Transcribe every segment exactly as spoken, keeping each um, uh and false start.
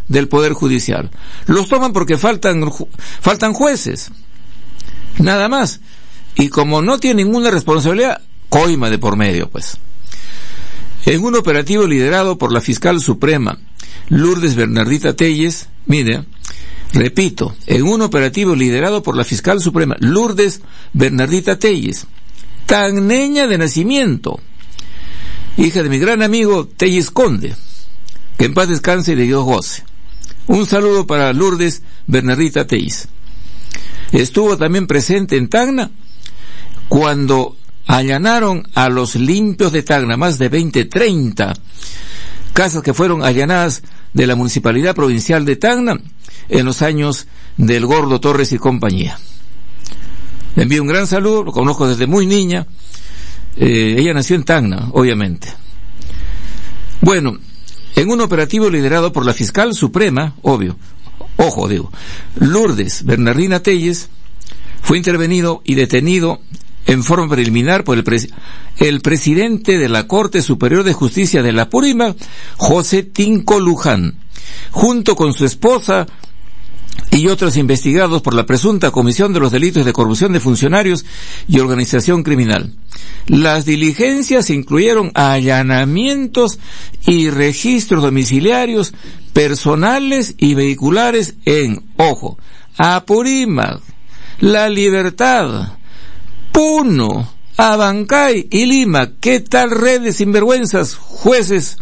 del Poder Judicial. Los toman porque faltan, faltan jueces. Nada más. Y como no tiene ninguna responsabilidad, coima de por medio, pues. En un operativo liderado por la fiscal suprema, Lourdes Bernardita Telles, mire, repito, en un operativo liderado por la fiscal suprema, Lourdes Bernardita Telles, tagneña de nacimiento, hija de mi gran amigo Telles Conde, que en paz descanse y de Dios goce. Un saludo para Lourdes Bernardita Telles. Estuvo también presente en Tacna cuando allanaron a los limpios de Tacna, más de veinte, treinta casas que fueron allanadas de la Municipalidad Provincial de Tacna en los años del Gordo Torres y compañía. Le envío un gran saludo, lo conozco desde muy niña. Eh, ella nació en Tacna, obviamente. Bueno, en un operativo liderado por la fiscal suprema, obvio, ojo, digo, Lourdes Bernardina Telles, fue intervenido y detenido en forma preliminar por el, pres- el presidente de la Corte Superior de Justicia de la Apurímac, José Tinco Luján, junto con su esposa y otros investigados por la presunta comisión de los delitos de corrupción de funcionarios y organización criminal. Las diligencias incluyeron allanamientos y registros domiciliarios personales y vehiculares en, ojo, Apurímac, La Libertad, Puno, Abancay y Lima. ¿Qué tal red de sinvergüenzas, jueces?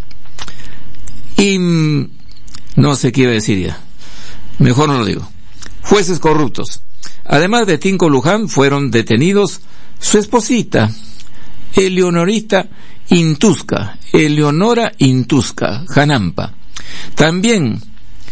Y no sé qué iba a decir ya. Mejor no lo digo. Jueces corruptos. Además de Tinco Luján, fueron detenidos su esposita, Eleonorita Intusca, Eleonora Intusca, Janampa. También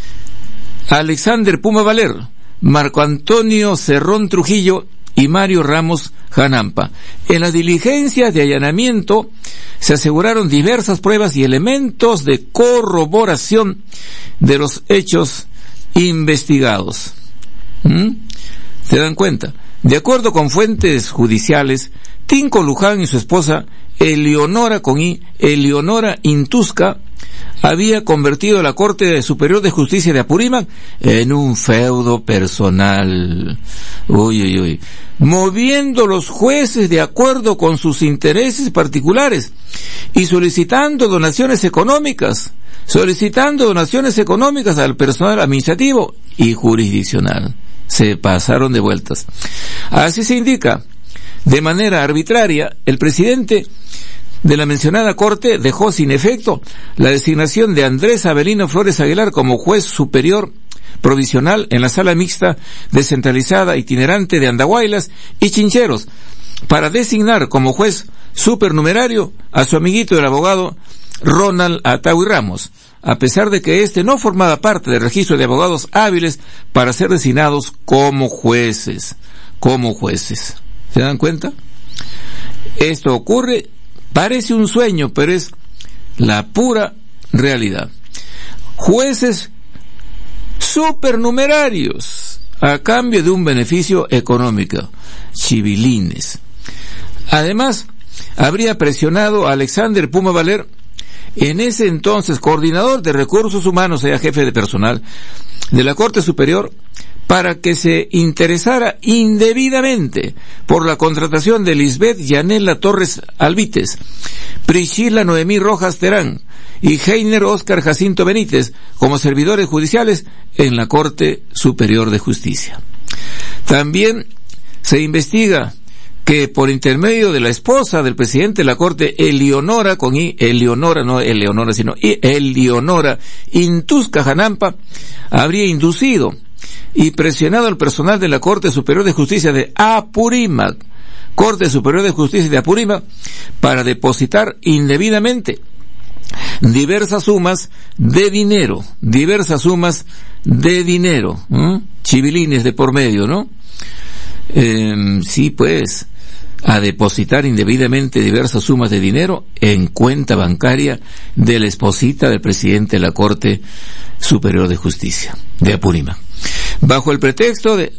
Alexander Puma Valer, Marco Antonio Cerrón Trujillo y Mario Ramos Janampa. En las diligencias de allanamiento se aseguraron diversas pruebas y elementos de corroboración de los hechos investigados. ¿Mm? ¿Se dan cuenta? De acuerdo con fuentes judiciales, Tinco Luján y su esposa Eleonora con I, Eleonora Intusca, había convertido la Corte Superior de Justicia de Apurímac en un feudo personal. Uy, uy, uy. Moviendo los jueces de acuerdo con sus intereses particulares y solicitando donaciones económicas, solicitando donaciones económicas al personal administrativo y jurisdiccional. Se pasaron de vueltas. Así se indica, de manera arbitraria, el presidente de la mencionada corte dejó sin efecto la designación de Andrés Avelino Flores Aguilar como juez superior provisional en la sala mixta descentralizada itinerante de Andahuaylas y Chincheros, para designar como juez supernumerario a su amiguito el abogado Ronald Ataui Ramos, a pesar de que éste no formaba parte del registro de abogados hábiles para ser designados como jueces, como jueces. ¿Se dan cuenta? Esto ocurre, parece un sueño, pero es la pura realidad. Jueces supernumerarios a cambio de un beneficio económico, chivilines. Además, habría presionado a Alexander Puma Valer, en ese entonces coordinador de recursos humanos, sea jefe de personal de la Corte Superior, para que se interesara indebidamente por la contratación de Lisbeth Yanela Torres Alvites, Priscila Noemí Rojas Terán y Heiner Oscar Jacinto Benítez como servidores judiciales en la Corte Superior de Justicia. También se investiga que por intermedio de la esposa del presidente de la Corte, Eleonora, con I, Eleonora, no Eleonora, sino I, Eleonora Intusca Janampa, habría inducido y presionado al personal de la Corte Superior de Justicia de Apurímac, Corte Superior de Justicia de Apurímac, para depositar indebidamente diversas sumas de dinero, diversas sumas de dinero, ¿eh? Chivilines de por medio, ¿no? Eh, sí, pues, a depositar indebidamente diversas sumas de dinero en cuenta bancaria de la esposita del presidente de la Corte Superior de Justicia de Apurímac, bajo el pretexto de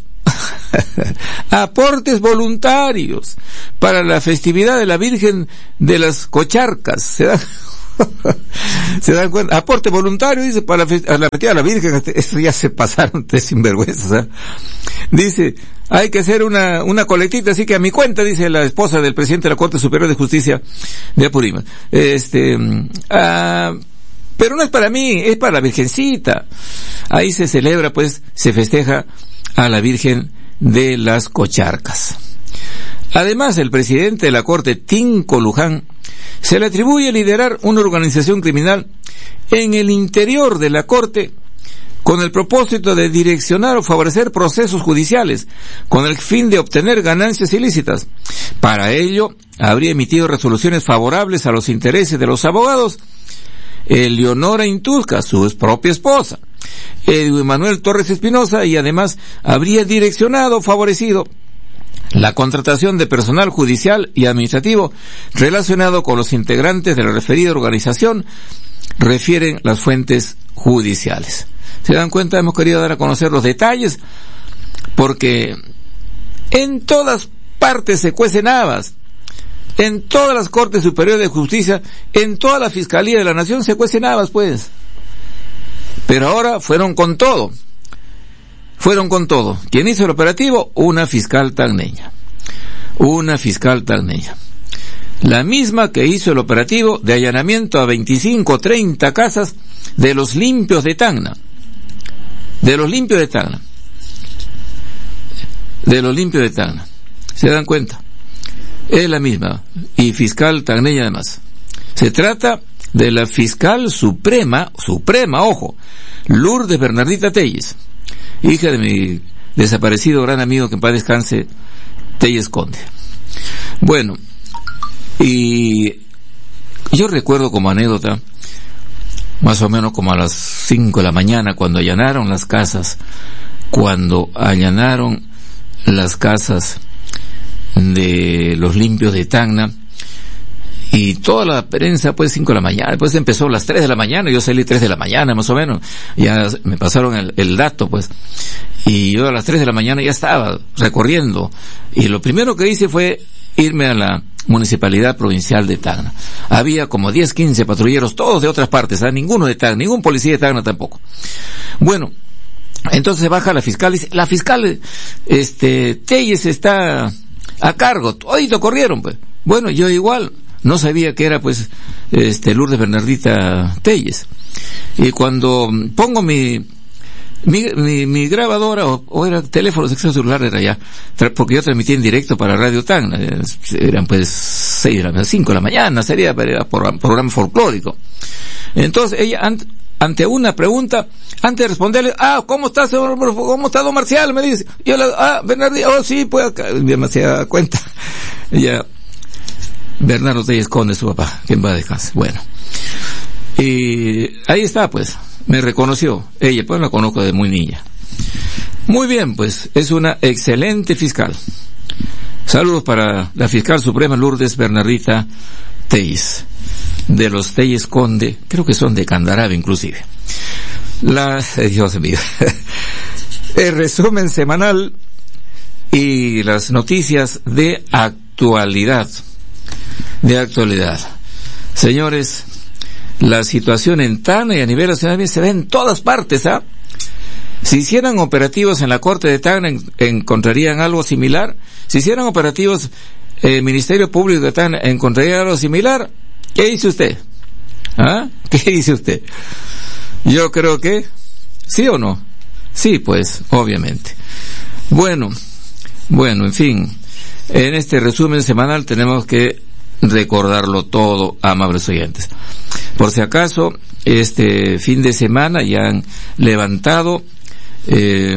aportes voluntarios para la festividad de la Virgen de las Cocharcas. ¿Se da? ¿Se dan cuenta? Aporte voluntario, dice, para la, a la retira a la Virgen. Esto ya se pasaron de sinvergüenzas, ¿eh? Dice, hay que hacer una, una colectita, así que a mi cuenta, dice la esposa del presidente de la Corte Superior de Justicia de Apurímac. Este, ah, pero no es para mí, es para la Virgencita. Ahí se celebra, pues, se festeja a la Virgen de las Cocharcas. Además, el presidente de la Corte, Tinko Luján, se le atribuye liderar una organización criminal en el interior de la Corte con el propósito de direccionar o favorecer procesos judiciales con el fin de obtener ganancias ilícitas. Para ello, habría emitido resoluciones favorables a los intereses de los abogados Eleonora Intuzca, su propia esposa, Edwin Manuel Torres Espinosa, y además habría direccionado o favorecido la contratación de personal judicial y administrativo relacionado con los integrantes de la referida organización, refieren las fuentes judiciales. ¿Se dan cuenta? Hemos querido dar a conocer los detalles porque en todas partes se cuecen habas. En todas las Cortes Superiores de Justicia, en toda la Fiscalía de la Nación se cuecen habas, pues. Pero ahora fueron con todo. Fueron con todo. ¿Quién hizo el operativo? Una fiscal tacneña. Una fiscal tacneña. La misma que hizo el operativo de allanamiento a veinticinco, treinta casas de los limpios de Tacna. De los limpios de Tacna. De los limpios de Tacna. ¿Se dan cuenta? Es la misma. Y fiscal tacneña además. Se trata de la fiscal suprema, suprema, ojo, Lourdes Bernardita Telles, hija de mi desaparecido gran amigo, que en paz descanse, Telles Conde. Bueno, y yo recuerdo como anécdota, más o menos como a las cinco de la mañana, cuando allanaron las casas, cuando allanaron las casas de los limpios de Tacna, y toda la prensa, pues cinco de la mañana, después empezó a las tres de la mañana, yo salí tres de la mañana más o menos, ya me pasaron el, el dato, pues, y yo a las tres de la mañana ya estaba recorriendo, y lo primero que hice fue irme a la Municipalidad Provincial de Tacna. Había como diez, quince patrulleros, todos de otras partes, ¿eh? Ninguno de Tacna, ningún policía de Tacna tampoco. Bueno, entonces baja la fiscal, dice, la fiscal, este, Telles está a cargo, todito corrieron, pues. Bueno, yo igual, no sabía que era, pues, este, Lourdes Bernardita Telles. Y cuando pongo mi, mi, mi, mi grabadora, o, o era teléfono sexo celular, era ya, porque yo transmití en directo para Radio Tacna, eran pues seis de la, cinco de la mañana, sería, era por, programa folclórico. Entonces ella, ante, ante una pregunta, antes de responderle, ah, ¿cómo está, señor, cómo está don Marcial? Me dice, yo le, ah, Bernardita, oh sí, pues acá, me hacía cuenta. Ella, Bernardo Telles Conde, su papá, que en paz descanse. Bueno, y ahí está, pues, me reconoció. Ella, pues, la conozco de muy niña. Muy bien, pues, es una excelente fiscal. Saludos para la fiscal suprema Lourdes Bernardita Telles, de los Telles Conde, creo que son de Candarave inclusive. La, Dios mío, el resumen semanal y las noticias de actualidad. De actualidad. Señores, la situación en Tacna y a nivel nacional se ve en todas partes, ¿ah? Si hicieran operativos en la Corte de Tacna, en, encontrarían algo similar. Si hicieran operativos en el Ministerio Público de Tacna, encontrarían algo similar. ¿Qué dice usted? ¿Ah? ¿Qué dice usted? Yo creo que, ¿sí o no? Sí, pues, obviamente. Bueno, bueno, en fin, en este resumen semanal tenemos que recordarlo todo, amables oyentes. Por si acaso, este fin de semana ya han levantado eh,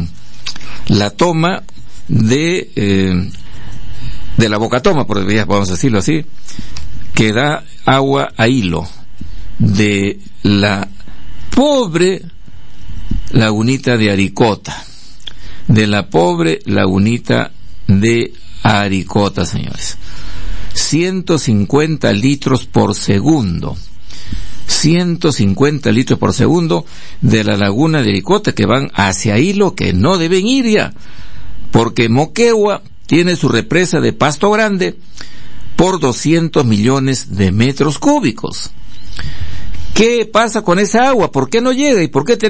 la toma de eh, de la bocatoma, por vamos a decirlo así, que da agua a hilo de la pobre lagunita de Aricota, de la pobre lagunita de Aricota, señores. ciento cincuenta litros por segundo. ciento cincuenta litros por segundo de la laguna de Aricota que van hacia Hilo, que no deben ir ya, porque Moquegua tiene su represa de Pasto Grande por doscientos millones de metros cúbicos. ¿Qué pasa con esa agua? ¿Por qué no llega? ¿Y por qué tenemos